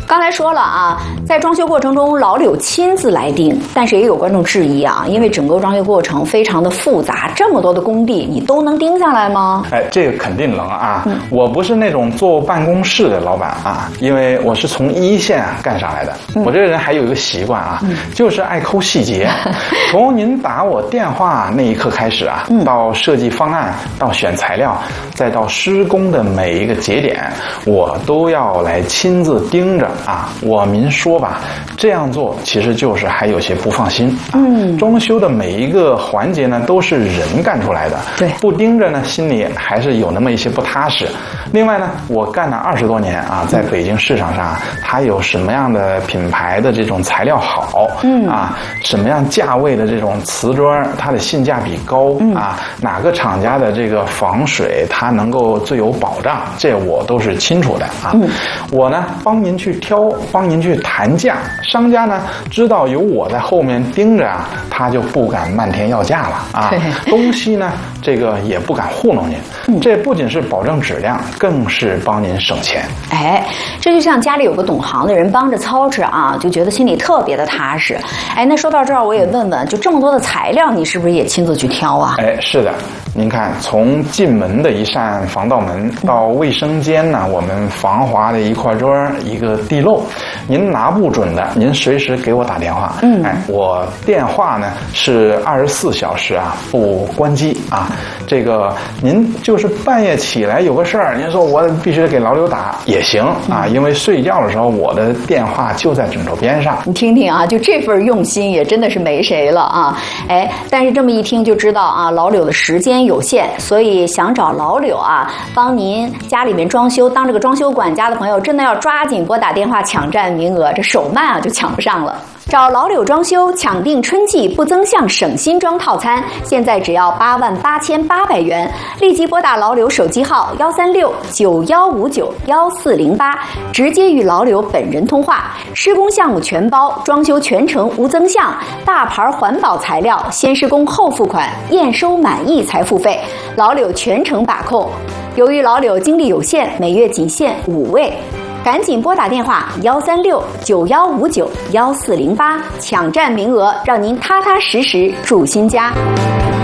刚才说了啊，在装修过程中老柳亲自来盯，但是也有观众质疑啊，因为整个装修过程非常的复杂，这么多的工地你都能盯下来吗？ 哎，这个肯定能啊！我不是那种坐办公室的老板啊，因为我是从一线干上来的。我这个人还有一个习惯啊，就是爱抠细节。从您打我电话那一刻开始啊，到设计方案，到选材料，再到施工的每一个节点，我都要来亲自盯着啊。您说吧，这样做其实就是还有些不放心啊。装修的每一个环节呢，都是人干出来的， 对， 不盯着呢，心里还是有那么一些不踏实。另外呢，我干了20多年啊，在北京市场上，它有什么样的品牌的这种材料好，什么样价位的这种瓷砖，它的性价比高啊，哪个厂家的这个防水它能够最有保障，这我都是清楚的啊。我呢帮您去挑，帮您去谈价，商家呢知道有我在后面盯着啊，他就不敢漫天要价了啊。东西呢这个也不敢糊弄您，这不仅是保证质量，更是帮您省钱。 哎，这就像家里有个懂行的人帮着操持啊，就觉得心里特别的踏实。哎，那说到这儿，我也问问，就这么多的材料，你是不是也亲自去挑啊？ 哎，是的。您看，从进门的一扇防盗门到卫生间呢，我们防滑的一块砖、一个地漏，您拿不准的，您随时给我打电话。哎，我电话呢是24小时啊不关机啊。这个您就是半夜起来有个事儿，您说我必须得给老柳打也行啊，因为睡觉的时候我的电话就在枕头边上。 你听听啊，就这份用心也真的是没谁了啊。哎，但是这么一听就知道啊，老柳的时间有限，所以想找老柳啊帮您家里面装修，当这个装修管家的朋友，真的要抓紧拨打电话抢占名额，这手慢啊就抢不上了。找老柳装修，抢定春季不增项省新装套餐，现在只要88800元，立即拨打老柳手机号13691591408，直接与老柳本人通话。施工项目全包，装修全程无增项，大牌环保材料，先施工后付款，验收满意才付费，老柳全程把控。由于老柳精力有限，每月仅限5位。赶紧拨打电话13691591408，抢占名额，让您踏踏实实住新家。